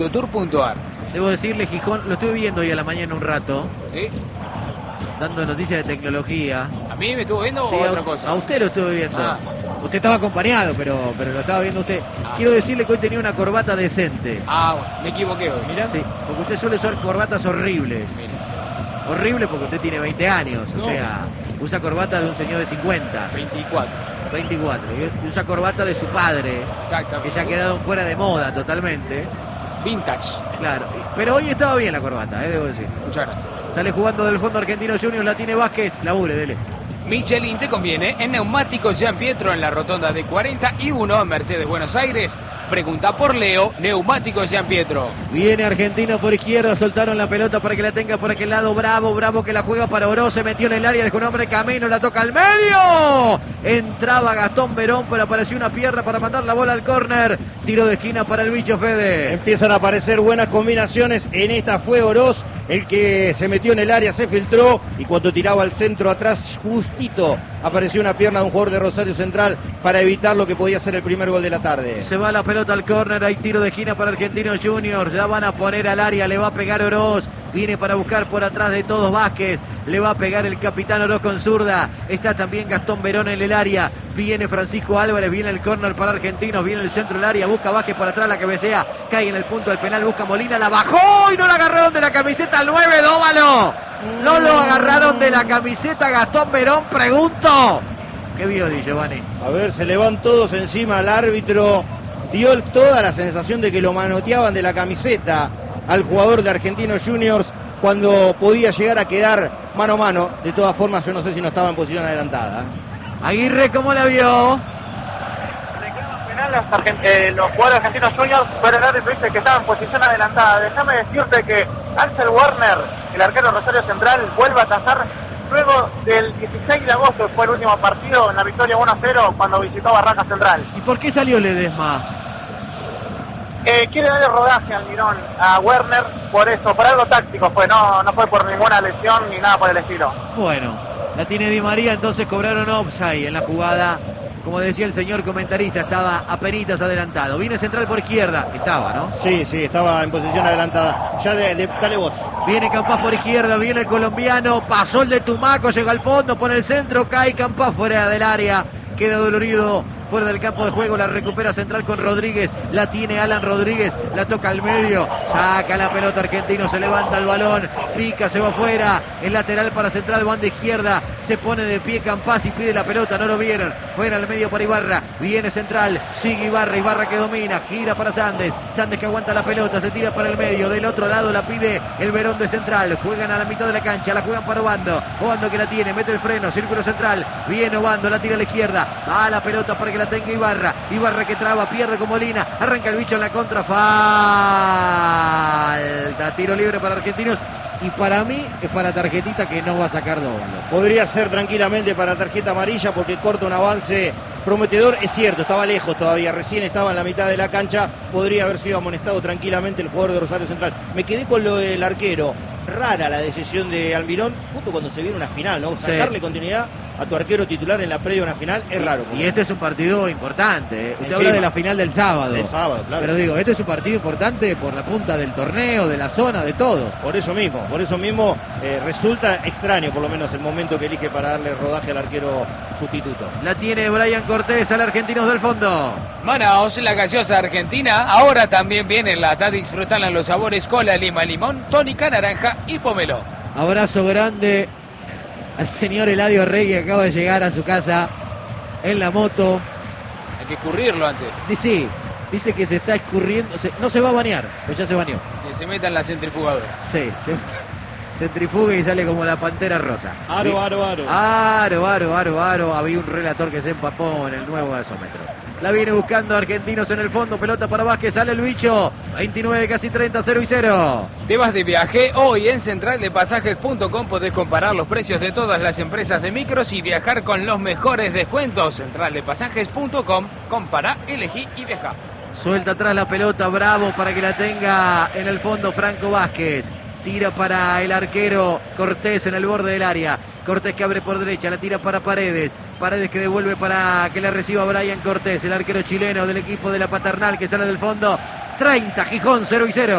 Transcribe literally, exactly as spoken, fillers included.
tour punto ar. Debo decirle, Gijón, lo estuve viendo hoy a la mañana un rato, ¿Sí? dando noticias de tecnología. ¿A mí me estuvo viendo Sí, o a, otra cosa? a usted lo estuve viendo. Ah. Usted estaba acompañado, pero, pero lo estaba viendo usted. Ah. Quiero decirle que hoy tenía una corbata decente. Ah, bueno, me equivoqué hoy. Mira. Sí, porque usted suele usar corbatas horribles. Mira, Horrible porque usted tiene veinte años, No. o sea, usa corbata de un señor de cincuenta, veinticuatro. veinticuatro. Y usa corbata de su padre, Exactamente. que ya ha quedado fuera de moda totalmente. Vintage. Claro, pero hoy estaba bien la corbata, eh, debo decir. Muchas gracias. Sale jugando del fondo Argentino Juniors, la tiene Vázquez, labure, dele. Michelin te conviene en Neumáticos Gian Pietro en la rotonda de cuarenta y uno, Mercedes Buenos Aires. Pregunta por Leo, Neumáticos Gian Pietro. Viene Argentino por izquierda, soltaron la pelota para que la tenga por aquel lado. Bravo, Bravo que la juega para Oroz, se metió en el área, dejó un hombre camino, la toca al medio. Entraba Gastón Verón, pero apareció una pierna para mandar la bola al córner. Tiro de esquina para el bicho Fede. Empiezan a aparecer buenas combinaciones. En esta fue Oroz el que se metió en el área, se filtró y cuando tiraba al centro atrás, justito apareció una pierna de un jugador de Rosario Central para evitar lo que podía ser el primer gol de la tarde. Se va la pelota al córner, hay tiro de esquina para Argentino Juniors, ya van a poner al área, le va a pegar Oroz, viene para buscar por atrás de todos Vázquez, le va a pegar el capitán Oroz con zurda, está también Gastón Verón en el área, viene Francisco Álvarez, viene el córner para Argentinos, viene el centro del área, busca Vázquez por atrás, la cabecea, cae en el punto del penal, busca Molina, la bajó y no la agarraron de la camiseta al nueve, Dóvalo, no lo agarraron de la camiseta Gastón Verón, pregunto. ¿Qué vio, Di Giovanni? A ver, se le van todos encima al árbitro. Dio toda la sensación de que lo manoteaban de la camiseta al jugador de Argentinos Juniors cuando podía llegar a quedar mano a mano. De todas formas, yo no sé si no estaba en posición adelantada. Aguirre, ¿cómo la vio? Final, los, argent eh, los jugadores argentinos Juniors, pero el árbitro dice que estaba en posición adelantada. Déjame decirte que Axel Werner, el arquero Rosario Central, vuelve a tasar luego del dieciséis de agosto, fue el último partido en la victoria uno a cero cuando visitó Barraca Central. ¿Y por qué salió Ledesma? Eh, quiere darle rodaje al mirón a Werner, por eso, por algo táctico fue, no, no fue por ninguna lesión ni nada por el estilo. Bueno, la tiene Di María, entonces cobraron offside en la jugada. Como decía el señor comentarista, estaba apenitas adelantado. Viene central por izquierda, estaba, ¿no? Sí, sí, estaba en posición adelantada. Ya de, de, dale vos. Viene Campás por izquierda, viene el colombiano, pasó el de Tumaco, llega al fondo, pone el centro, cae Campás fuera del área, queda dolorido. Fuera del campo de juego, la recupera central con Rodríguez, la tiene Alan Rodríguez, la toca al medio, saca la pelota Argentino, se levanta el balón, pica, se va afuera, el lateral para central, banda izquierda, se pone de pie Campás y pide la pelota, no lo vieron, fuera al medio para Ibarra, viene central, sigue Ibarra, Ibarra que domina, gira para Sandes, Sandes que aguanta la pelota, se tira para el medio, del otro lado la pide el Verón de central, juegan a la mitad de la cancha, la juegan para Obando, Obando que la tiene, mete el freno, círculo central, viene Obando, la tira a la izquierda, va la pelota para que la tenga Ibarra, Ibarra que traba, pierde con Molina, arranca el bicho en la contra, falta, tiro libre para Argentinos y para mí es para tarjetita que no va a sacar Dóvalo. Podría ser tranquilamente para tarjeta amarilla porque corta un avance prometedor, es cierto, estaba lejos todavía, recién estaba en la mitad de la cancha, podría haber sido amonestado tranquilamente el jugador de Rosario Central. Me quedé con lo del arquero, rara la decisión de Almirón, justo cuando se viene una final, ¿no? Sacarle sí. continuidad a tu arquero titular en la previa de una final es raro. Y este es un partido importante, ¿eh? Usted habla de la final del sábado. Del sábado, claro. Pero digo, este es un partido importante por la punta del torneo, de la zona, de todo. Por eso mismo, por eso mismo eh, resulta extraño por lo menos el momento que elige para darle rodaje al arquero sustituto. La tiene Brian Cortés al Argentinos del fondo. Manaos, la gaseosa argentina, ahora también viene en lata, disfrutan los sabores cola, lima, limón, tónica, naranja y pomelo. Abrazo grande al señor Eladio Rey que acaba de llegar a su casa en la moto. Hay que escurrirlo antes. Sí, dice que se está escurriendo, se, no se va a bañar, pues ya se bañó. Que se meta en la centrifugadora. Sí, se centrifuga y sale como la pantera rosa. Aro, aro, aro. Aro, aro, aro, aro. Había un relator que se empapó en el nuevo gasómetro. La viene buscando Argentinos en el fondo, pelota para Vázquez, sale el bicho, veintinueve, casi treinta, cero y cero. Te vas de viaje, hoy en central de pasajes punto com podés comparar los precios de todas las empresas de micros y viajar con los mejores descuentos. central de pasajes punto com, compara, elegí y viaja. Suelta atrás la pelota, Bravo para que la tenga en el fondo Franco Vázquez. Tira para el arquero Cortés en el borde del área. Cortés que abre por derecha, la tira para Paredes. Paredes que devuelve para que la reciba Brian Cortés, el arquero chileno del equipo de la Paternal que sale del fondo. treinta, Gijón cero y cero.